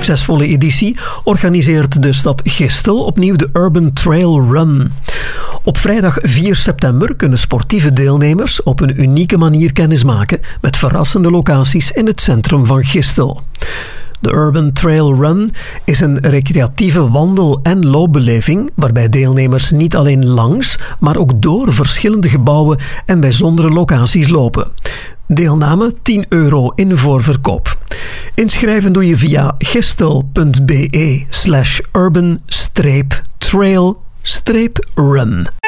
succesvolle editie organiseert de stad Gistel opnieuw de Urban Trail Run. Op vrijdag 4 september kunnen sportieve deelnemers op een unieke manier kennismaken met verrassende locaties in het centrum van Gistel. De Urban Trail Run is een recreatieve wandel- en loopbeleving waarbij deelnemers niet alleen langs, maar ook door verschillende gebouwen en bijzondere locaties lopen. Deelname €10 in voorverkoop. Inschrijven doe je via gistel.be/urban-trail-run.